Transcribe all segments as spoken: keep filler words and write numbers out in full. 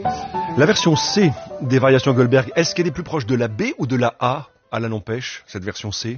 La version C des variations Goldberg, est-ce qu'elle est plus proche de la B ou de la A, à la non-pêche, cette version C?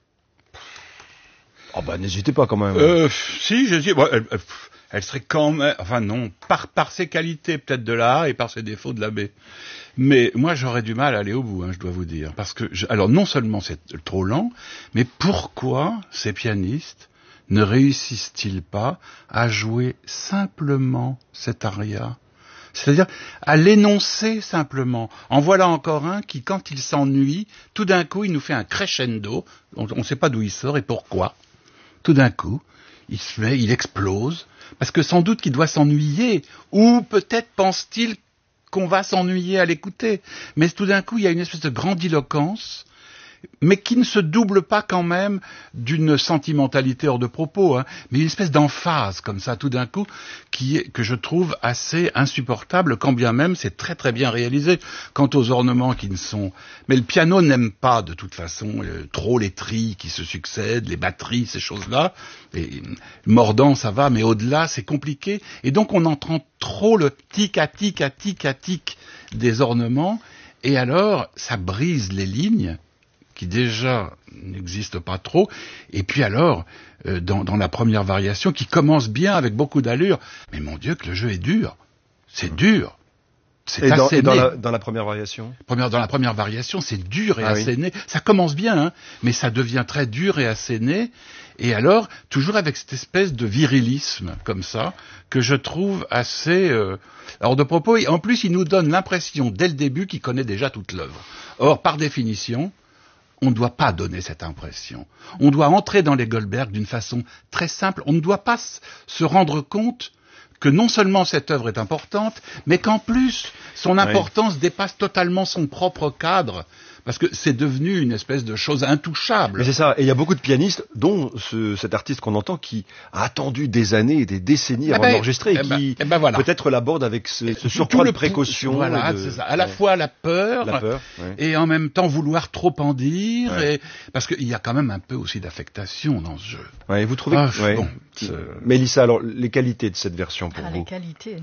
Oh bah n'hésitez pas quand même. Euh, si, je dis, bon, elle, elle, elle serait quand même, enfin non, par, par ses qualités peut-être de la A et par ses défauts de la B. Mais moi j'aurais du mal à aller au bout, hein, je dois vous dire. Parce que, je, alors non seulement c'est trop lent, mais pourquoi ces pianistes ne réussissent-ils pas à jouer simplement cet aria? C'est-à-dire à l'énoncer simplement. En voilà encore un qui, quand il s'ennuie, tout d'un coup, il nous fait un crescendo. On ne sait pas d'où il sort et pourquoi. Tout d'un coup, il se met, il explose. Parce que sans doute qu'il doit s'ennuyer. Ou peut-être pense-t-il qu'on va s'ennuyer à l'écouter. Mais tout d'un coup, il y a une espèce de grandiloquence, mais qui ne se double pas quand même d'une sentimentalité hors de propos, hein, mais une espèce d'emphase comme ça, tout d'un coup, qui est, que je trouve assez insupportable, quand bien même c'est très très bien réalisé. Quant aux ornements qui ne sont... Mais le piano n'aime pas, de toute façon, euh, trop les trilles qui se succèdent, les batteries, ces choses-là. Et, mordant, ça va, mais au-delà, c'est compliqué. Et donc on entend trop le tic à tic à tic à tic des ornements, et alors ça brise les lignes, qui déjà n'existe pas trop, et puis alors, euh, dans, dans la première variation, qui commence bien avec beaucoup d'allure, mais mon Dieu que le jeu est dur, c'est dur, c'est et asséné. Dans, et dans, la, dans la première variation première, Dans la première variation, c'est dur et ah, asséné, oui. Ça commence bien, hein, mais ça devient très dur et asséné, et alors, toujours avec cette espèce de virilisme, comme ça, que je trouve assez euh, hors de propos, et en plus il nous donne l'impression, dès le début, qu'il connaît déjà toute l'œuvre. Or, par définition, on ne doit pas donner cette impression. On doit entrer dans les Goldberg d'une façon très simple. On ne doit pas se rendre compte que non seulement cette œuvre est importante, mais qu'en plus, son importance oui. dépasse totalement son propre cadre. Parce que c'est devenu une espèce de chose intouchable. Mais c'est ça, et il y a beaucoup de pianistes, dont ce, cet artiste qu'on entend, qui a attendu des années et des décennies avant eh ben, d'enregistrer, et eh ben, qui eh ben voilà. peut-être l'aborde avec ce, ce surcroît de précaution. Voilà, de... c'est ça. À la ouais. fois la peur, la peur ouais. et en même temps vouloir trop en dire, ouais. et... parce qu'il y a quand même un peu aussi d'affectation dans ce jeu. Ouais, vous trouvez ah, que... ouais. bon, Mélissa, alors, les qualités de cette version pour ah, vous? Les qualités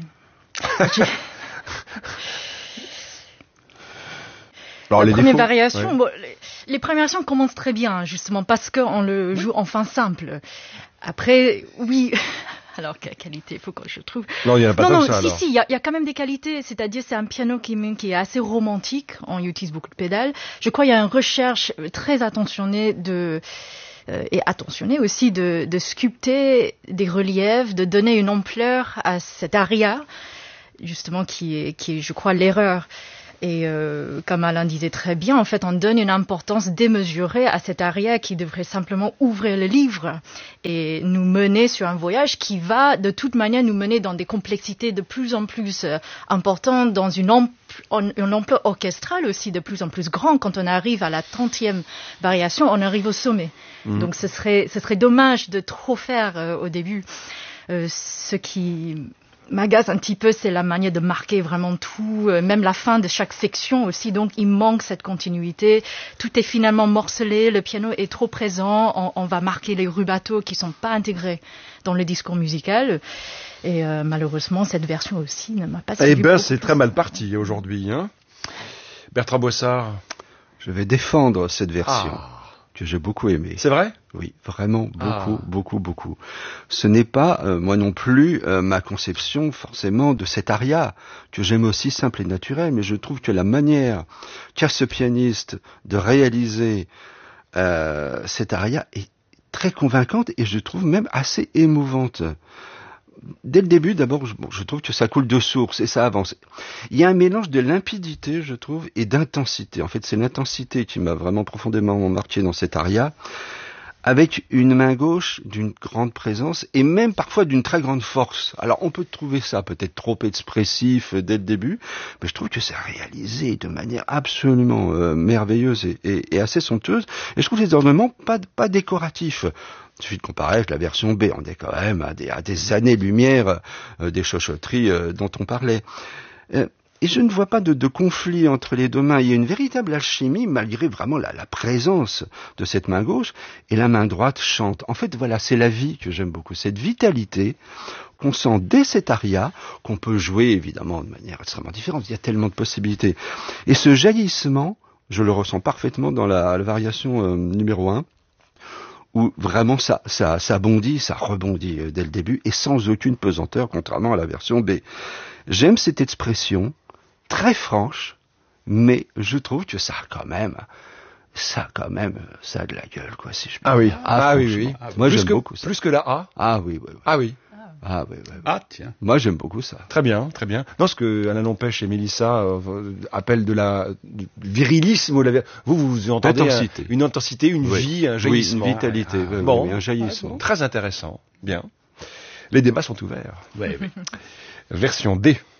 Alors, la les première défauts, variation, ouais. bon, les, les premières versions commencent très bien, justement, parce qu'on le joue en fin simple. Après, oui, alors quelle qualité, il faut que je trouve. Non, il n'y en a pas non, tant non, que ça, si, alors. si, il y, y a quand même des qualités, c'est-à-dire c'est un piano qui, qui est assez romantique, on utilise beaucoup de pédales. Je crois qu'il y a une recherche très attentionnée de... Euh, et attentionné aussi de, de sculpter des reliefs, de donner une ampleur à cet aria, justement, qui est, qui est, je crois, l'erreur. Et euh, comme Alain disait très bien, en fait, on donne une importance démesurée à cet aria qui devrait simplement ouvrir le livre et nous mener sur un voyage qui va, de toute manière, nous mener dans des complexités de plus en plus euh, importantes, dans une, ampl- une ampleur orchestrale aussi de plus en plus grande. Quand on arrive à la trentième variation, on arrive au sommet. Mmh. Donc, ce serait, ce serait dommage de trop faire euh, au début. Euh, ce qui... m'agace un petit peu, c'est la manière de marquer vraiment tout, euh, même la fin de chaque section aussi, donc il manque cette continuité, tout est finalement morcelé, le piano est trop présent, on, on va marquer les rubatos qui sont pas intégrés dans le discours musical, et euh, malheureusement cette version aussi ne m'a pas séduit. Eh ben c'est très mal parti aujourd'hui, hein. Bertrand Boissard. Je vais défendre cette version. Ah. Que j'ai beaucoup aimé. C'est vrai? Oui, vraiment beaucoup, ah. beaucoup, beaucoup. Ce n'est pas, euh, moi non plus, euh, ma conception forcément de cet aria, que j'aime aussi simple et naturel, mais je trouve que la manière qu'a ce pianiste de réaliser euh, cet aria est très convaincante et je trouve même assez émouvante. Dès le début, d'abord, je, bon, je trouve que ça coule de source et ça avance. Il y a un mélange de limpidité, je trouve, et d'intensité. En fait, c'est l'intensité qui m'a vraiment profondément marqué dans cet aria, avec une main gauche d'une grande présence et même parfois d'une très grande force. Alors, on peut trouver ça peut-être trop expressif dès le début, mais je trouve que c'est réalisé de manière absolument euh, merveilleuse et, et, et assez somptueuse. Et je trouve les ornements pas, pas décoratifs. Il suffit de comparer avec la version B, on est quand même à des, à des années-lumière euh, des chuchotteries euh, dont on parlait. Euh, et je ne vois pas de, de conflit entre les deux mains. Il y a une véritable alchimie, malgré vraiment la, la présence de cette main gauche, et la main droite chante. En fait, voilà, c'est la vie que j'aime beaucoup, cette vitalité qu'on sent dès cet aria, qu'on peut jouer évidemment de manière extrêmement différente. Il y a tellement de possibilités. Et ce jaillissement, je le ressens parfaitement dans la, la variation euh, numéro un, où vraiment ça, ça, ça bondit, ça rebondit euh, dès le début, et sans aucune pesanteur, contrairement à la version B. J'aime cette expression, très franche, mais je trouve que ça a quand même... Ça, quand même, ça a de la gueule, quoi, si je peux. Ah oui, ah, ah oui, oui. Ah, moi, plus j'aime que, beaucoup ça. Plus que la A. Ah oui, oui, oui. Ah oui. Ah oui, oui, oui. Ah tiens. Moi, j'aime beaucoup ça. Très bien, très bien. Non, ce que Alain Lompèche et Mélissa euh, appellent de la du virilisme, ou la, vous, vous entendez intensité. Un, une intensité, une oui. vie, un jaillissement. Oui, une vitalité, ah, oui, bon, oui, un jaillissement. Très intéressant. Bien. Les débats sont ouverts. Oui, oui. Version D.